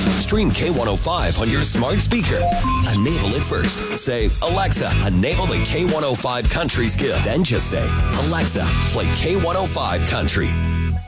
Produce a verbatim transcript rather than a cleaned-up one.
Stream K one oh five on your smart speaker. Enable it first. Say, Alexa, enable the K one oh five Country skill. Then just say, Alexa, play K one oh five Country.